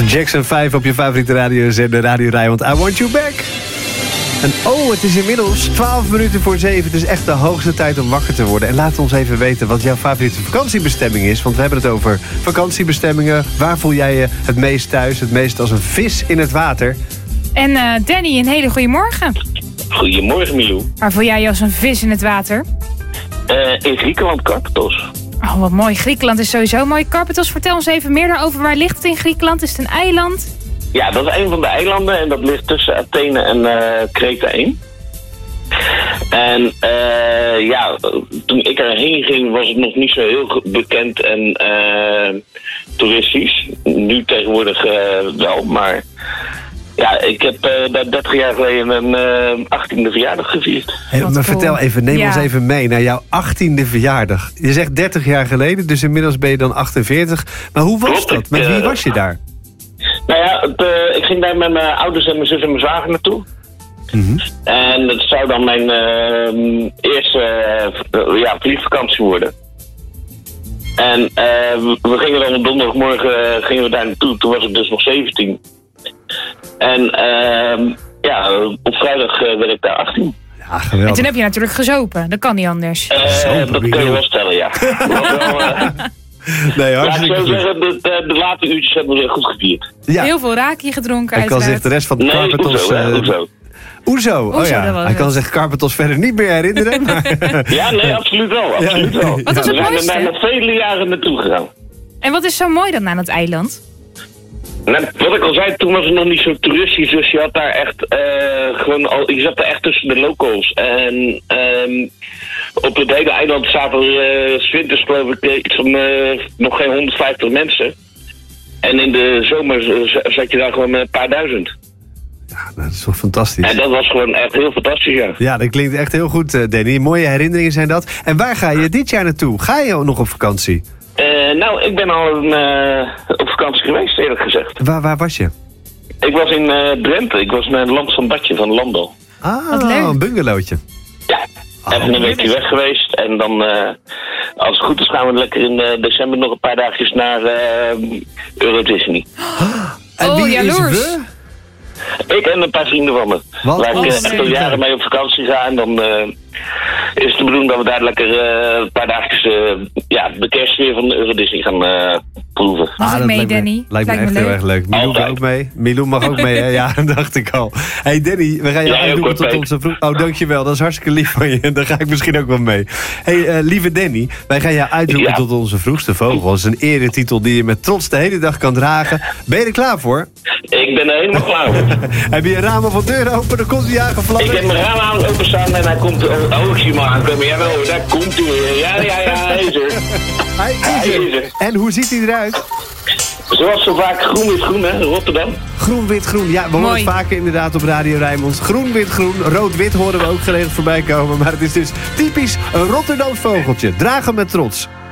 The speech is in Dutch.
Jackson 5 op je favoriete radiozender Radio Rijnmond. I Want You Back. En het is inmiddels 12 minuten voor 7. Het is echt de hoogste tijd om wakker te worden. En laat ons even weten wat jouw favoriete vakantiebestemming is. Want we hebben het over vakantiebestemmingen. Waar voel jij je het meest thuis? Het meest als een vis in het water? En Danny, een hele goede morgen. Goedemorgen, Milou. Waar voel jij je als een vis in het water? In Griekenland, Karpathos. Oh, wat mooi. Griekenland is sowieso mooi. Karpathos, vertel ons even meer daarover. Waar ligt het in Griekenland? Is het een eiland? Ja, dat is een van de eilanden en dat ligt tussen Athene en Kreta 1. En toen ik erheen ging was het nog niet zo heel bekend en toeristisch. Nu tegenwoordig wel, maar ja, ik heb daar 30 jaar geleden een 18e verjaardag gevierd. Hey, maar cool. Vertel even, neem ons even mee naar jouw 18e verjaardag. Je zegt 30 jaar geleden, dus inmiddels ben je dan 48. Maar hoe was dat? Met wie was je daar? Nou ja, ik ging daar met mijn ouders en mijn zus en mijn zwager naartoe. Mm-hmm. En dat zou dan mijn eerste vliegvakantie worden. En we gingen dan op donderdagmorgen gingen we daar naartoe. Toen was ik dus nog 17. En op vrijdag werd ik daar 18. Ja, geweldig. En toen heb je natuurlijk gezopen. Dat kan niet anders. Dat kun je wel stellen, ja. Nee, laat ik zo zeggen, de late uurtjes hebben we goed gevierd. Ja. Heel veel raakje gedronken. Hij kan zich de rest van de Karpathos... Oezo. Oh ja. Hij kan zich Karpathos verder niet meer herinneren. Maar... Ja, nee, absoluut wel. Absoluut wel. Wat was het mooiste? We zijn er vele jaren naartoe gegaan. En wat is zo mooi dan aan het eiland? Nou, wat ik al zei, toen was het nog niet zo toeristisch, dus je had daar echt je zat daar echt tussen de locals. En op het hele eiland zaten er 's winters geloof ik iets van nog geen 150 mensen. En in de zomer zat je daar gewoon met een paar duizend. Ja, dat is toch fantastisch. En dat was gewoon echt heel fantastisch, ja. Ja, dat klinkt echt heel goed, Danny. Mooie herinneringen zijn dat. En waar ga je dit jaar naartoe? Ga je nog op vakantie? Nou, ik ben al op vakantie geweest, eerlijk gezegd. Waar was je? Ik was in Drenthe. Ik was naar het land van Badje van Landel. Een bungalowtje. Ja, even een weekje weg geweest. En dan, als het goed is, gaan we lekker in december nog een paar dagjes naar Euro Disney. En wie is we? Ik en een paar vrienden van me. Waar ik echt al jaren mee op vakantie ga. En dan is het de bedoeling dat we daar lekker een paar dagjes de kerstfeer van de Euro Disney gaan proeven. Mag ik mee, Danny? Lijkt me echt heel erg leuk. Milou mag ook mee. Milou mag ook mee, hè? Ja, dat dacht ik al. Hey Danny, we gaan je uitdoen tot onze vroeg... Oh, dankjewel. Dat is hartstikke lief van je. Dan ga ik misschien ook wel mee. Hey, lieve Danny, wij gaan jou uitroepen tot onze vroegste vogel. Dat is een eretitel die je met trots de hele dag kan dragen. Ben je er klaar voor? Ik ben er helemaal klaar voor. Heb je een raam of een deur open? Dan komt hij aangevlappen. Ik heb mijn raam aan openstaan en hij komt... ik zie hem aankomen. Jawel, daar komt hij weer. Ja, hij is er. Hij is er. En hoe ziet hij eruit? Zoals zo vaak groen-wit-groen, hè, Rotterdam. Groen-wit-groen, ja, we horen het vaker inderdaad op Radio Rijnmond. Groen-wit-groen, rood-wit horen we ook geregeld voorbij komen. Maar het is dus typisch een Rotterdams vogeltje. Dragen met trots.